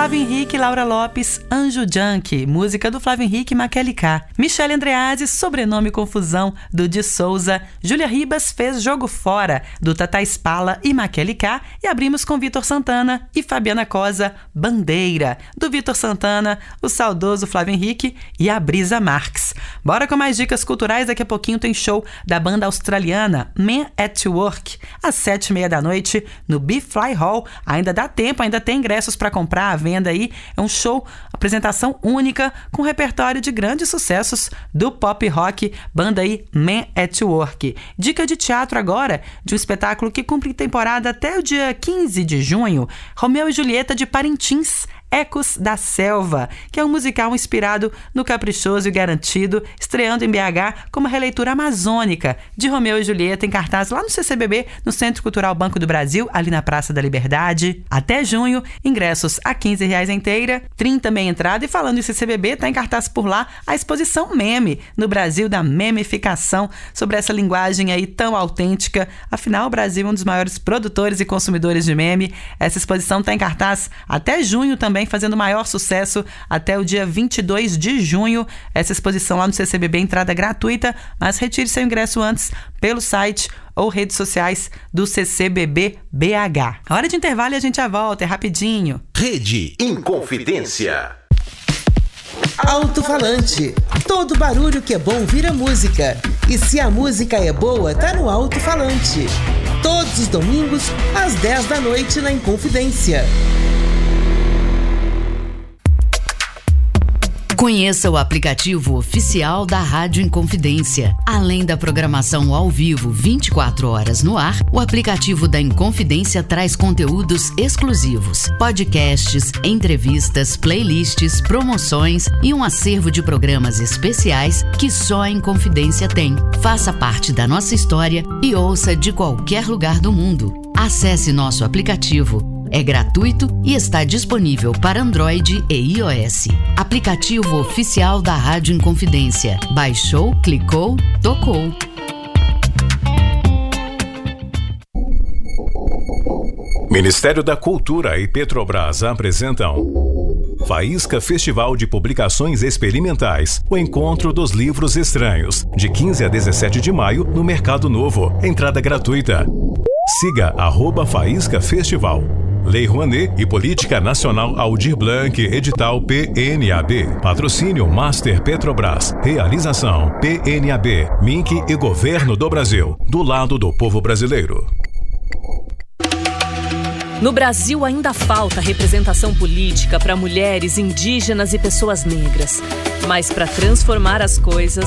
Flávio Henrique e Laura Lopes, Anjo Junk, música do Flávio Henrique e Maquele K. Michele Andreazzi, Sobrenome Confusão, do Di Souza. Júlia Ribas fez Jogo Fora, do Tata Spala e Maquele K. E abrimos com Vitor Santana e Fabiana Cosa, Bandeira, do Vitor Santana, o saudoso Flávio Henrique e a Brisa Marx. Bora com mais dicas culturais, daqui a pouquinho tem show da banda australiana Men at Work, às 7h30 da noite, no B-Fly Hall. Ainda dá tempo, ainda tem ingressos para comprar à venda aí. É um show, apresentação única, com repertório de grandes sucessos do pop rock, banda aí Men at Work. Dica de teatro agora, de um espetáculo que cumpre temporada até o dia 15 de junho, Romeu e Julieta de Parintins, Ecos da Selva, que é um musical inspirado no Caprichoso e Garantido, estreando em BH com uma releitura amazônica de Romeu e Julieta, em cartaz lá no CCBB, no Centro Cultural Banco do Brasil, ali na Praça da Liberdade. Até junho, ingressos a R$15 inteira, 30 meia entrada. E falando em CCBB, está em cartaz por lá a exposição Meme, no Brasil da memificação, sobre essa linguagem aí tão autêntica. Afinal, o Brasil é um dos maiores produtores e consumidores de meme. Essa exposição está em cartaz até junho também, fazendo maior sucesso até o dia 22 de junho. Essa exposição lá no CCBB, entrada gratuita, mas retire seu ingresso antes pelo site ou redes sociais do CCBB BH. Hora de intervalo e a gente já volta, é rapidinho. Rede Inconfidência. Alto-falante. Todo barulho que é bom vira música. E se a música é boa, tá no alto-falante. Todos os domingos, às 10 da noite, na Inconfidência. Conheça o aplicativo oficial da Rádio Inconfidência. Além da programação ao vivo 24 horas no ar, o aplicativo da Inconfidência traz conteúdos exclusivos, podcasts, entrevistas, playlists, promoções e um acervo de programas especiais que só a Inconfidência tem. Faça parte da nossa história e ouça de qualquer lugar do mundo. Acesse nosso aplicativo. É gratuito e está disponível para Android e iOS. Aplicativo oficial da Rádio Inconfidência. Baixou, clicou, tocou. Ministério da Cultura e Petrobras apresentam Faísca Festival de Publicações Experimentais, o Encontro dos Livros Estranhos, de 15 a 17 de maio, no Mercado Novo. Entrada gratuita. Siga @Faísca Festival. Lei Rouanet e Política Nacional Aldir Blanc, edital PNAB. Patrocínio Master Petrobras. Realização PNAB, MINC e Governo do Brasil. Do lado do povo brasileiro. No Brasil ainda falta representação política para mulheres, indígenas e pessoas negras. Mas para transformar as coisas,